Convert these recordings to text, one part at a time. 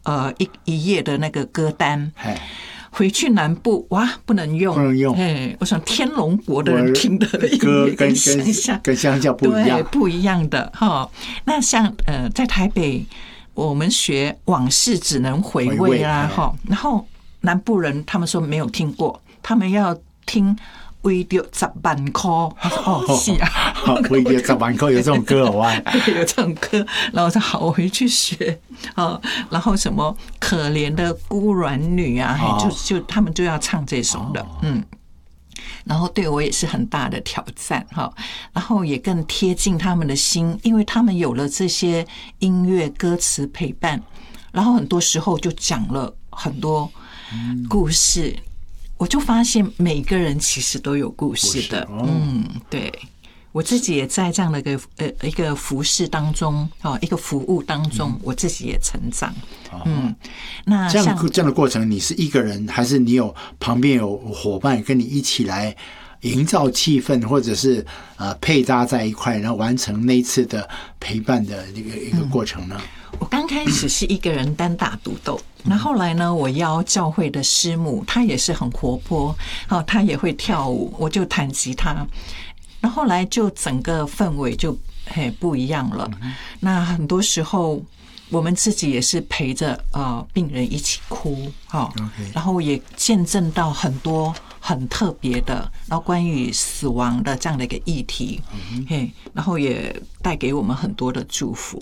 一页的那个歌单。回去南部哇，不能用，我想天龙国的人听的音乐跟乡下不一样， 对，不一样的哈。那像在台北，我们学往事只能回味啦哈。然后南部人他们说没有听过，他们要听。为了10万块，是啊， 为了10万块有这种歌好啊， 对，有这种歌，然后我说好，我回去学然后什么可怜的孤鸾女啊，就他们就要唱这首的，然后对我也是很大的挑战哈，然后也更贴近他们的心，因为他们有了这些音乐歌词陪伴，然后很多时候就讲了很多故事。我就发现每个人其实都有故事的，对，我自己也在这样的一个服饰当中，一个服务当中，我自己也成长。那这样的过程，你是一个人，还是你有旁边有伙伴跟你一起来营造气氛，或者是配搭在一块，然后完成那一次的陪伴的一个过程呢？ 我刚开始是一个人单打独斗，那后来呢，我邀教会的师母，她也是很活泼，她也会跳舞，我就弹吉他，然后后来就整个氛围就不一样了。那很多时候我们自己也是陪着病人一起哭，然后也见证到很多很特别的，然后关于死亡的这样的一个议题，然后也带给我们很多的祝福。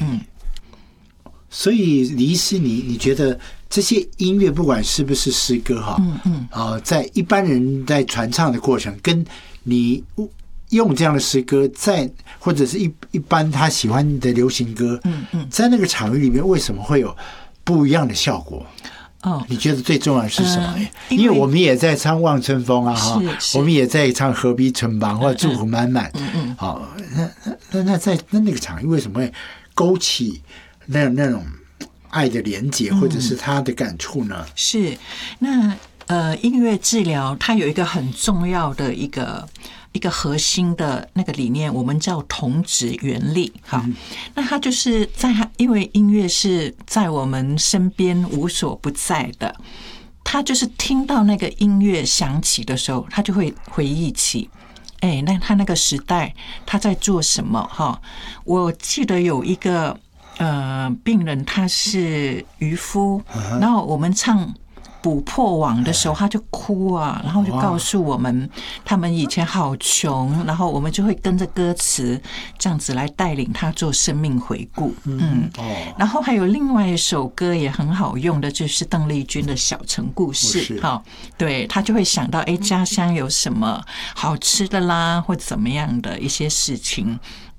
所以李医师，你觉得这些音乐不管是不是诗歌在一般人在传唱的过程，跟你用这样的诗歌在或者是一般他喜欢的流行歌，在那个场域里面为什么会有不一样的效果？你觉得最重要的是什么？因为我们也在唱《望春风》啊，我们也在唱《何必春忙》或者《祝福满满》。那在那个场域为什么会勾起那种爱的连结，或者是他的感触呢？ 是那音乐治疗它有一个很重要的一个核心的那个理念，我们叫同质原理。好，那它就是因为音乐是在我们身边无所不在的，他就是听到那个音乐响起的时候，他就会回忆起。那他那个时代他在做什么？我记得有一个病人他是渔夫，然后我们唱捕破网的时候他就哭啊，然后就告诉我们他们以前好穷，然后我们就会跟着歌词这样子来带领他做生命回顾。然后还有另外一首歌也很好用的，就是邓丽君的小城故事。对，他就会想到家乡有什么好吃的啦，或怎么样的一些事情。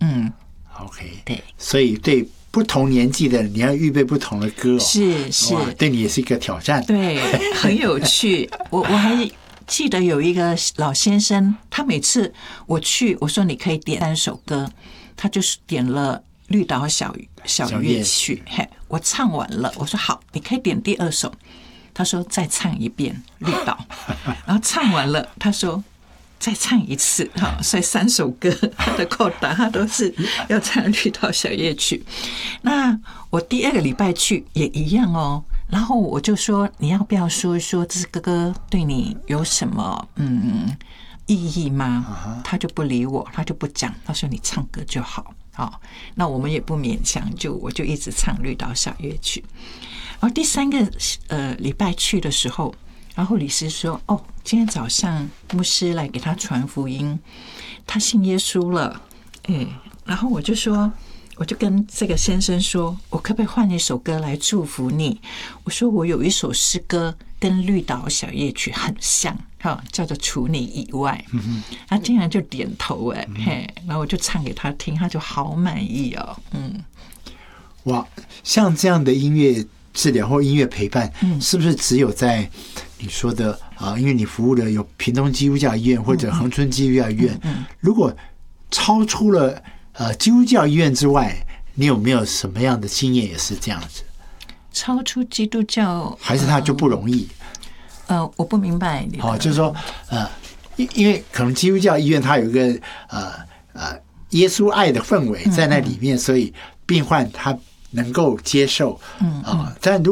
OK， 对， 所以对不同年纪的你要预备不同的歌， 是对你也是一个挑战。 对，很有趣。我还记得有一个老先生，他每次我去，我说你可以点3首歌，他就是点了绿岛小乐曲。我唱完了，我说好，你可以点第2首。他说再唱一遍绿岛，然后唱完了，他说再唱一次。所以3首歌他的扣打他都是要唱绿岛小夜曲。那我第2个礼拜去也一样哦，然后我就说你要不要说一说这个歌对你有什么意义吗？他就不理我，他就不讲，他说你唱歌就好。那我们也不勉强，我就一直唱绿岛小夜曲。然后第3个礼拜去的时候，然后李师说今天早上牧师来给他传福音，他信耶稣了。然后我就跟这个先生说，我可不可以换一首歌来祝福你？我说我有一首诗歌跟绿岛小夜曲很像，叫做除你以外。他竟然就点头。然后我就唱给他听，他就好满意哦。 哇，像这样的音乐治疗或音乐陪伴，是不是只有在你说的因为你服务的有屏东基督教医院或者恒春基督教医院，如果超出了基督教医院之外，你有没有什么样的经验也是这样子？ 超出基督教还是它就不容易？ 我不明白你。 就是说因为可能基督教医院它有一个耶稣爱的氛围在那里面，所以病患他能够接受。但如